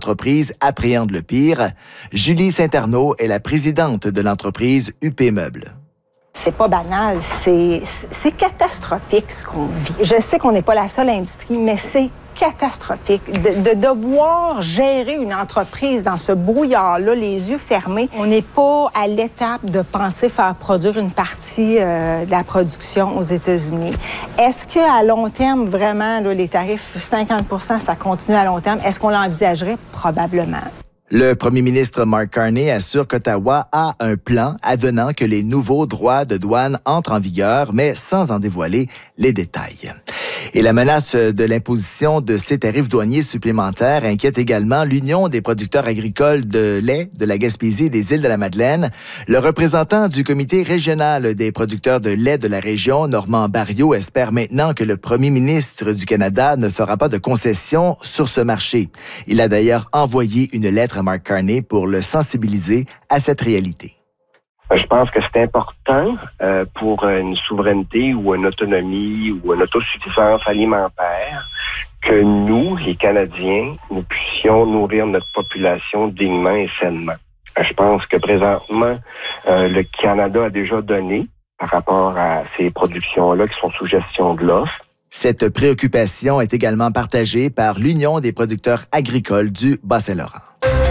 l'entreprise appréhende le pire. Julie Saint-Arnaud est la présidente de l'entreprise UP Meubles. C'est pas banal, c'est catastrophique ce qu'on vit. Je sais qu'on n'est pas la seule industrie, mais c'est catastrophique. De devoir gérer une entreprise dans ce brouillard-là, les yeux fermés, on n'est pas à l'étape de penser faire produire une partie de la production aux États-Unis. Est-ce qu'à long terme, vraiment, là, les tarifs 50%, ça continue à long terme? Est-ce qu'on l'envisagerait? Probablement. Le premier ministre Mark Carney assure qu'Ottawa a un plan advenant que les nouveaux droits de douane entrent en vigueur, mais sans en dévoiler les détails. Et la menace de l'imposition de ces tarifs douaniers supplémentaires inquiète également l'Union des producteurs agricoles de lait de la Gaspésie et des Îles-de-la-Madeleine. Le représentant du comité régional des producteurs de lait de la région, Normand Barriot, espère maintenant que le premier ministre du Canada ne fera pas de concessions sur ce marché. Il a d'ailleurs envoyé une lettre à Mark Carney pour le sensibiliser à cette réalité. Je pense que c'est important pour une souveraineté ou une autonomie ou une autosuffisance alimentaire que nous, les Canadiens, nous puissions nourrir notre population dignement et sainement. Je pense que présentement, le Canada a déjà donné par rapport à ces productions-là qui sont sous gestion de l'offre. Cette préoccupation est également partagée par l'Union des producteurs agricoles du Bas-Saint-Laurent.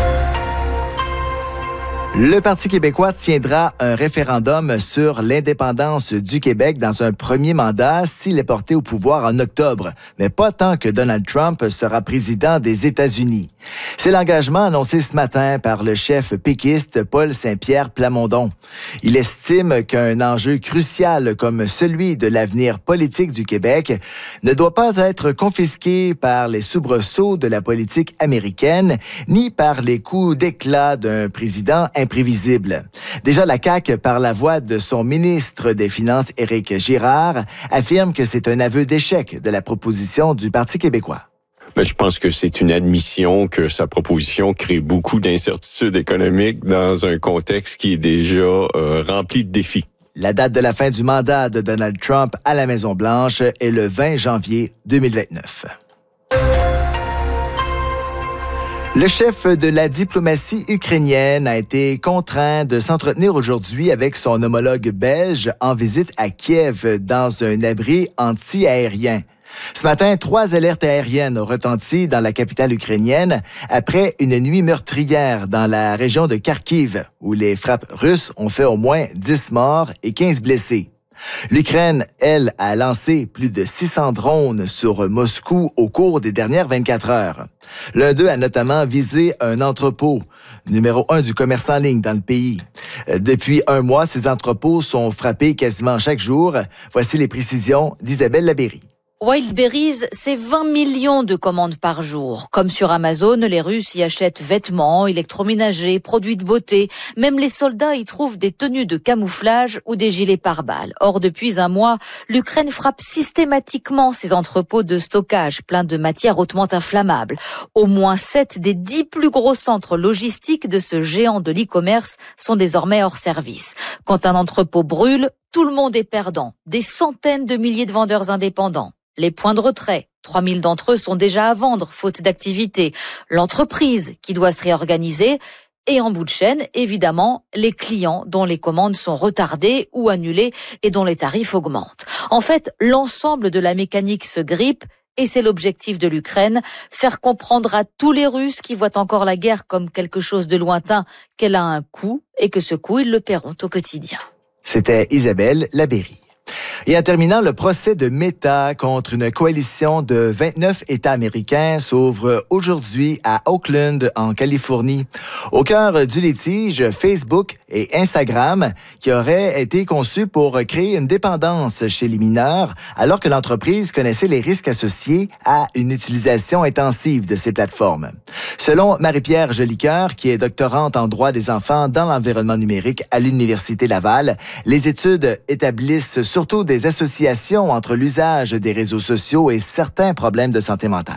Le Parti québécois tiendra un référendum sur l'indépendance du Québec dans un premier mandat s'il est porté au pouvoir en octobre, mais pas tant que Donald Trump sera président des États-Unis. C'est l'engagement annoncé ce matin par le chef péquiste Paul Saint-Pierre Plamondon. Il estime qu'un enjeu crucial comme celui de l'avenir politique du Québec ne doit pas être confisqué par les soubresauts de la politique américaine, ni par les coups d'éclat d'un président imprévisible. Déjà, la CAQ, par la voix de son ministre des Finances, Éric Girard, affirme que c'est un aveu d'échec de la proposition du Parti québécois. Je pense que c'est une admission que sa proposition crée beaucoup d'incertitudes économiques dans un contexte qui est déjà rempli de défis. La date de la fin du mandat de Donald Trump à la Maison-Blanche est le 20 janvier 2029. Le chef de la diplomatie ukrainienne a été contraint de s'entretenir aujourd'hui avec son homologue belge en visite à Kiev dans un abri anti-aérien. Ce matin, 3 alertes aériennes ont retenti dans la capitale ukrainienne après une nuit meurtrière dans la région de Kharkiv, où les frappes russes ont fait au moins 10 morts et 15 blessés. L'Ukraine, elle, a lancé plus de 600 drones sur Moscou au cours des dernières 24 heures. L'un d'eux a notamment visé un entrepôt, numéro 1 du commerce en ligne dans le pays. Depuis un mois, ces entrepôts sont frappés quasiment chaque jour. Voici les précisions d'Isabelle Labéry. Wildberries, c'est 20 millions de commandes par jour. Comme sur Amazon, les Russes y achètent vêtements, électroménagers, produits de beauté. Même les soldats y trouvent des tenues de camouflage ou des gilets pare-balles. Or, depuis un mois, l'Ukraine frappe systématiquement ses entrepôts de stockage pleins de matières hautement inflammables. Au moins 7 des 10 plus gros centres logistiques de ce géant de l'e-commerce sont désormais hors service. Quand un entrepôt brûle, tout le monde est perdant. Des centaines de milliers de vendeurs indépendants. Les points de retrait, 3000 d'entre eux sont déjà à vendre, faute d'activité. L'entreprise qui doit se réorganiser. Et en bout de chaîne, évidemment, les clients dont les commandes sont retardées ou annulées et dont les tarifs augmentent. En fait, l'ensemble de la mécanique se grippe. Et c'est l'objectif de l'Ukraine, faire comprendre à tous les Russes qui voient encore la guerre comme quelque chose de lointain qu'elle a un coût et que ce coût, ils le paieront au quotidien. C'était Isabelle Labéry. Et en terminant, le procès de Meta contre une coalition de 29 États américains s'ouvre aujourd'hui à Oakland, en Californie. Au cœur du litige, Facebook et Instagram, qui auraient été conçus pour créer une dépendance chez les mineurs, alors que l'entreprise connaissait les risques associés à une utilisation intensive de ces plateformes. Selon Marie-Pierre Jolicoeur, qui est doctorante en droit des enfants dans l'environnement numérique à l'Université Laval, les études établissent surtout des associations entre l'usage des réseaux sociaux et certains problèmes de santé mentale.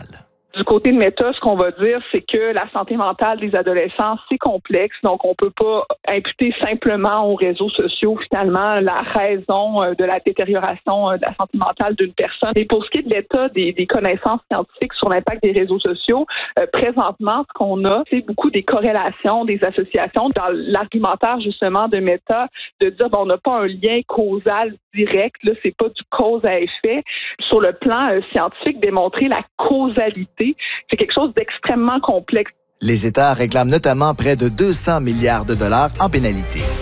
Du côté de Meta, ce qu'on va dire, c'est que la santé mentale des adolescents, c'est complexe. Donc, on peut pas imputer simplement aux réseaux sociaux, finalement, la raison de la détérioration de la santé mentale d'une personne. Et pour ce qui est de l'état des connaissances scientifiques sur l'impact des réseaux sociaux, présentement, ce qu'on a, c'est beaucoup des corrélations, des associations. Dans l'argumentaire, justement, de Meta, de dire, on n'a pas un lien causal direct, là, c'est pas du cause à effet. Sur le plan scientifique, démontrer la causalité, c'est quelque chose d'extrêmement complexe. Les États réclament notamment près de 200 milliards de dollars en pénalités.